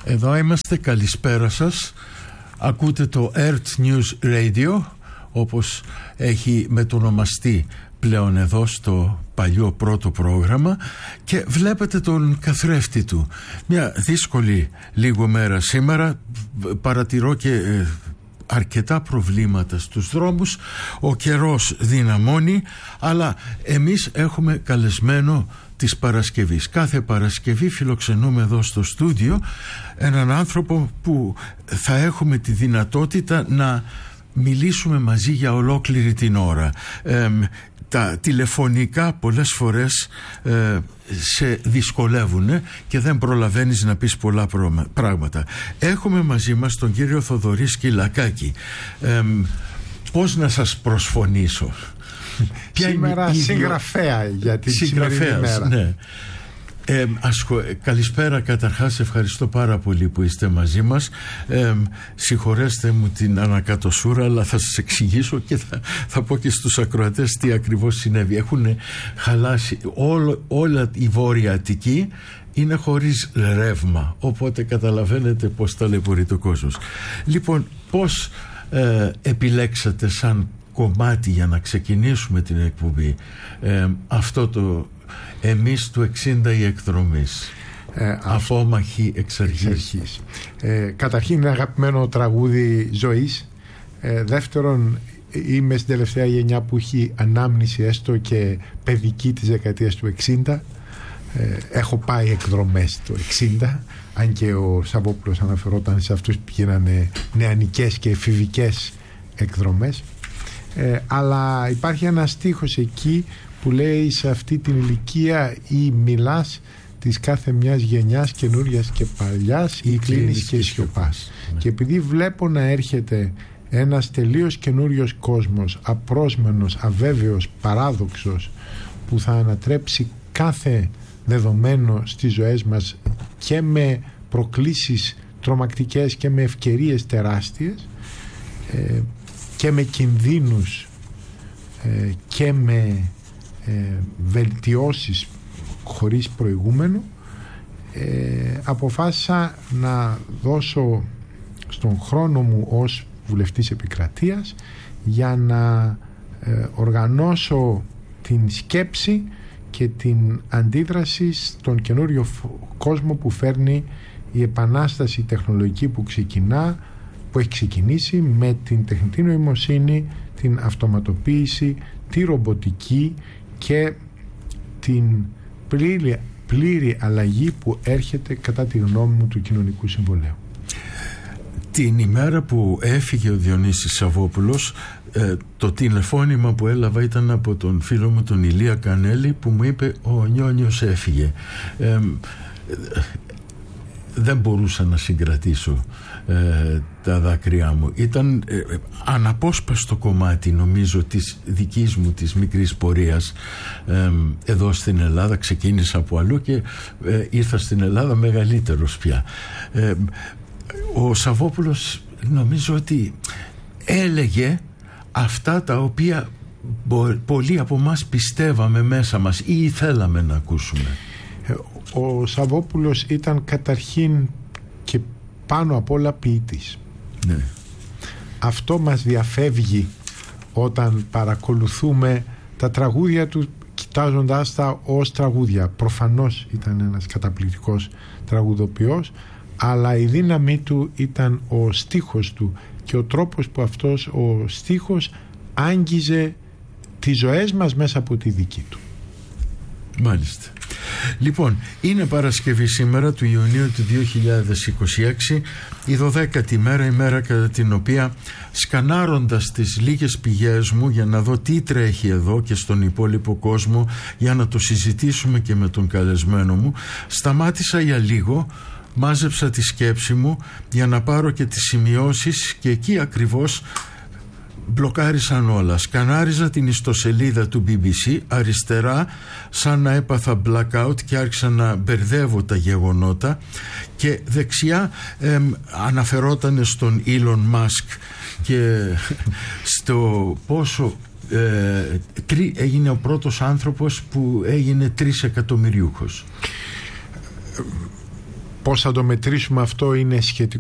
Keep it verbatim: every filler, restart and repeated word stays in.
Εδώ είμαστε, καλησπέρα σας. Ακούτε το Earth News Radio, όπως έχει μετονομαστεί πλέον εδώ στο παλιό πρώτο πρόγραμμα, και βλέπετε τον καθρέφτη του. Μια δύσκολη λίγο μέρα σήμερα. Παρατηρώ και ε, αρκετά προβλήματα στους δρόμους. Ο καιρός δυναμώνει, αλλά εμείς έχουμε καλεσμένο της Παρασκευής. Κάθε Παρασκευή φιλοξενούμε εδώ στο στούντιο έναν άνθρωπο που θα έχουμε τη δυνατότητα να μιλήσουμε μαζί για ολόκληρη την ώρα. Ε, τα τηλεφωνικά πολλές φορές ε, σε δυσκολεύουν και δεν προλαβαίνεις να πεις πολλά πράγματα. Έχουμε μαζί μας τον κύριο Θοδωρή Σκυλακάκη. Ε, πώς να σας προσφωνήσω? Σήμερα ίδιο... συγγραφέα για την σημερινή μέρα. Ναι. Ε, ασχο... Καλησπέρα καταρχάς, ευχαριστώ πάρα πολύ που είστε μαζί μας. ε, Συγχωρέστε μου την ανακατοσούρα, αλλά θα σας εξηγήσω και θα, θα πω και στους ακροατές τι ακριβώς συνέβη. Έχουν χαλάσει όλο, όλα η Βόρεια Αττική είναι χωρίς ρεύμα, οπότε καταλαβαίνετε πως ταλαιπωρεί το κόσμος. Λοιπόν, πώς ε, επιλέξατε σαν κομμάτι για να ξεκινήσουμε την εκπομπή ε, αυτό το «Εμείς του εξήντα οι εκδρομείς», ε, αφόμαχοι εξ αρχής? αρχής. Ε, καταρχήν είναι αγαπημένο τραγούδι ζωής. ε, Δεύτερον, είμαι στην τελευταία γενιά που έχει ανάμνηση έστω και παιδική της δεκαετίας του εξήντα. ε, Έχω πάει εκδρομές το εξήντα, αν και ο Σαββόπουλος αναφερόταν σε αυτούς που γίνανε νεανικές και εφηβικές εκδρομές. Ε, αλλά υπάρχει ένα στίχος εκεί που λέει: σε αυτή την ηλικία ή μιλάς της κάθε μιας γενιάς, καινούριας και παλιάς, ή κλείνεις και σιωπάς. Ναι. Και επειδή βλέπω να έρχεται ένας τελείως καινούριος κόσμος, απρόσμενος, αβέβαιος, παράδοξος, που θα ανατρέψει κάθε δεδομένο στις ζωές μας και με προκλήσεις τρομακτικές και με ευκαιρίες τεράστιες, ε, και με κινδύνους ε, και με ε, βελτιώσεις χωρίς προηγούμενο, ε, αποφάσισα να δώσω στον χρόνο μου ως βουλευτής επικρατείας για να ε, οργανώσω την σκέψη και την αντίδραση στον καινούριο κόσμο που φέρνει η επανάσταση τεχνολογική που ξεκινά που έχει ξεκινήσει με την τεχνητή νοημοσύνη, την αυτοματοποίηση, τη ρομποτική και την πλήρη, πλήρη αλλαγή που έρχεται, κατά τη γνώμη μου, του κοινωνικού συμβολέου. Την ημέρα που έφυγε ο Διονύσης Σαββόπουλος, ε, το τηλεφώνημα που έλαβα ήταν από τον φίλο μου τον Ηλία Κανέλη, που μου είπε: ο Νιόνιος έφυγε. Ε, δεν μπορούσα να συγκρατήσω ε, τα δάκρυά μου. Ήταν ε, αναπόσπαστο κομμάτι, νομίζω, της δικής μου της μικρής πορείας ε, εδώ στην Ελλάδα. Ξεκίνησα από αλλού και ε, ήρθα στην Ελλάδα μεγαλύτερος πια. ε, ο Σαββόπουλος νομίζω ότι έλεγε αυτά τα οποία πολλοί από μας πιστεύαμε μέσα μας ή θέλαμε να ακούσουμε. Ο Σαββόπουλος ήταν καταρχήν και πάνω απ' όλα ποιητής. Ναι. Αυτό μας διαφεύγει όταν παρακολουθούμε τα τραγούδια του, κοιτάζοντάς τα ως τραγούδια. Προφανώς ήταν ένας καταπληκτικός τραγουδοποιός, αλλά η δύναμή του ήταν ο στίχος του και ο τρόπος που αυτός ο στίχος άγγιζε τις ζωές μας μέσα από τη δική του. Μάλιστα. Λοιπόν, είναι Παρασκευή σήμερα του Ιουνίου του δύο χιλιάδες είκοσι έξι, η δωδέκατη μέρα, η μέρα κατά την οποία, σκανάροντας τις λίγες πηγές μου για να δω τι τρέχει εδώ και στον υπόλοιπο κόσμο, για να το συζητήσουμε και με τον καλεσμένο μου, σταμάτησα για λίγο, μάζεψα τη σκέψη μου για να πάρω και τις σημειώσεις, και εκεί ακριβώς μπλοκάρισαν όλα. Σκανάριζα την ιστοσελίδα του μπι μπι σι αριστερά, σαν να έπαθα blackout και άρχισα να μπερδεύω τα γεγονότα, και δεξιά ε, αναφερόταν στον Elon Musk και στο πόσο ε, τρι, έγινε ο πρώτος άνθρωπος που έγινε τρεις εκατομμυριούχος. Πώς θα το μετρήσουμε αυτό είναι σχετικό.